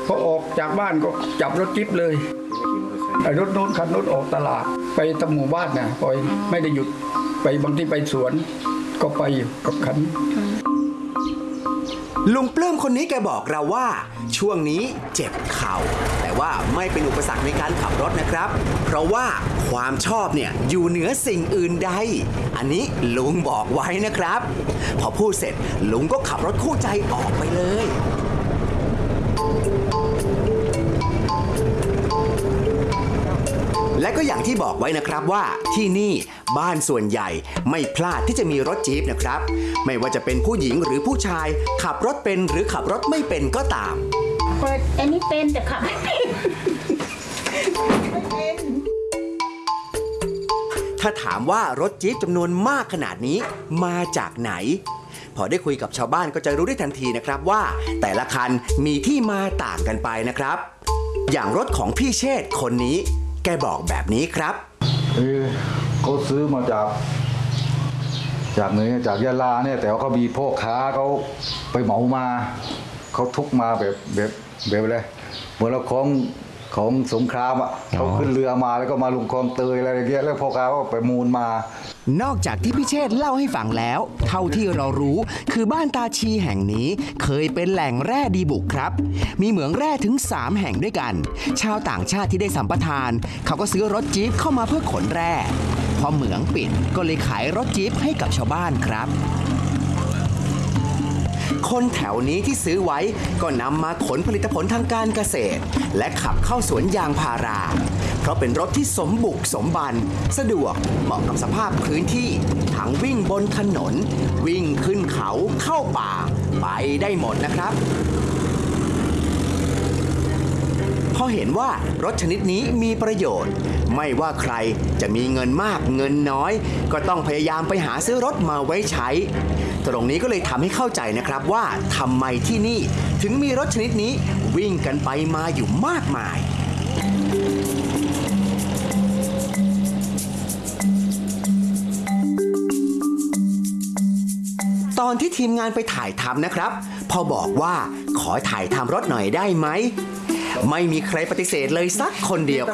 พอออกจากบ้านก็จับรถจิ๊บเลยรถโน้นคันโน้นออกตลาดไปตามหมู่บ้านนะปอยไม่ได้หยุดไปบางที่ไปสวนก็ไปอยู่กับคันลุงปลื้มคนนี้แกบอกเราว่าช่วงนี้เจ็บเข่าแต่ว่าไม่เป็นอุปสรรคในการขับรถนะครับเพราะว่าความชอบเนี่ยอยู่เหนือสิ่งอื่นใดอันนี้ลุงบอกไว้นะครับพอพูดเสร็จลุงก็ขับรถคู่ใจออกไปเลยและก็อย่างที่บอกไว้นะครับว่าที่นี่บ้านส่วนใหญ่ไม่พลาดที่จะมีรถจี๊ปนะครับไม่ว่าจะเป็นผู้หญิงหรือผู้ชายขับรถเป็นหรือขับรถไม่เป็นก็ตามอันนี้เป็นแต่ขับไม่เป็นถ้าถามว่ารถจี๊ปจำนวนมากขนาดนี้มาจากไหนพอได้คุยกับชาวบ้านก็จะรู้ได้ทันทีนะครับว่าแต่ละคันมีที่มาต่างกันไปนะครับอย่างรถของพี่เชษฐ์คนนี้แกบอกแบบนี้ครับเขาซื้อมาจากไหนจากยะลาเนี่ยแต่ว่าเขามีพ่อค้าเขาไปเหมามาเขาทุกมาแบบอะไรเหมือนเราของสงครามอ่ะเขาขึ้นเรือมาแล้วก็มาลงคลองเตยอะไรอย่างเงี้ยแล้วพ่อค้าก็ไปมูลมานอกจากที่พี่เชษฐ์เล่าให้ฟังแล้วเท่าที่เรารู้คือบ้านตาชีแห่งนี้เคยเป็นแหล่งแร่ดีบุกครับมีเหมืองแร่ถึง3แห่งด้วยกันชาวต่างชาติที่ได้สัมปทานเขาก็ซื้อรถจี๊ปเข้ามาเพื่อขนแร่พอเหมืองปิดก็เลยขายรถจี๊ปให้กับชาวบ้านครับคนแถวนี้ที่ซื้อไว้ก็นำมาขนผลิตผลทางการเกษตรและขับเข้าสวนยางพาราเพราะเป็นรถที่สมบุกสมบันสะดวกเหมาะกับสภาพพื้นที่ทั้งวิ่งบนถนนวิ่งขึ้นเขาเข้าป่าไปได้หมดนะครับพอเห็นว่ารถชนิดนี้มีประโยชน์ไม่ว่าใครจะมีเงินมากเงินน้อยก็ต้องพยายามไปหาซื้อรถมาไว้ใช้ตรงนี้ก็เลยทำให้เข้าใจนะครับว่าทำไมที่นี่ถึงมีรถชนิดนี้วิ่งกันไปมาอยู่มากมายตอนที่ทีมงานไปถ่ายทำนะครับพอบอกว่าขอถ่ายทำรถหน่อยได้ไหมไม่มีใครปฏิเสธเลยสักคนเดียว